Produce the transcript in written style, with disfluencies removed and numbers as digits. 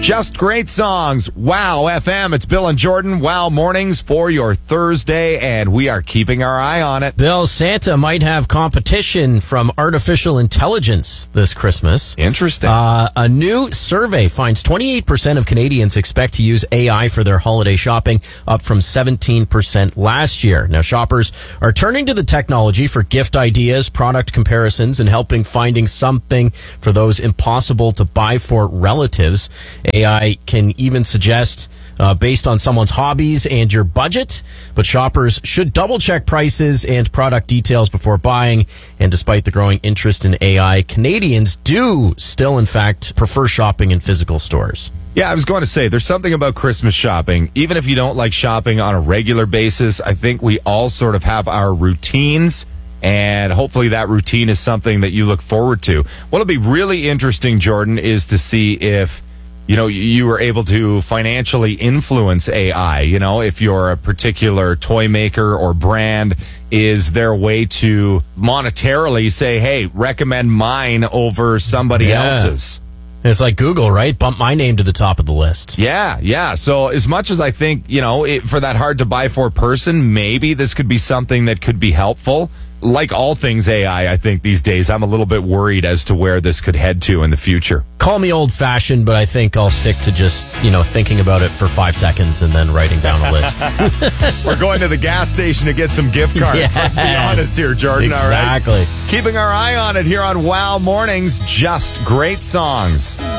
Just great songs. Wow FM. It's Bill and Jordan. Wow Mornings for your Thursday, and we are keeping our eye on it. Bill, Santa might have competition from artificial intelligence this Christmas. Interesting. A new survey finds 28% of Canadians expect to use AI for their holiday shopping, up from 17% last year. Now, shoppers are turning to the technology for gift ideas, product comparisons, and helping finding something for those impossible to buy for relatives. AI can even suggest based on someone's hobbies and your budget, but shoppers should double-check prices and product details before buying. And despite the growing interest in AI, Canadians do still, in fact, prefer shopping in physical stores. Yeah, I was going to say, there's something about Christmas shopping. Even if you don't like shopping on a regular basis, I think we all sort of have our routines, and hopefully that routine is something that you look forward to. What'll be really interesting, Jordan, is to see if you were able to financially influence AI. If you're a particular toy maker or brand, is there a way to monetarily say, hey, recommend mine over somebody else's? It's like Google, right? Bump my name to the top of the list. Yeah. So as much as I think, for that hard to buy for person, maybe this could be something that could be helpful. Like all things AI, I think these days, I'm a little bit worried as to where this could head to in the future. Call me old-fashioned, but I think I'll stick to just, thinking about it for 5 seconds and then writing down a list. We're going to the gas station to get some gift cards. Yes. Let's be honest here, Jordan. Exactly. All right? Keeping our eye on it here on Wow Mornings. Just great songs.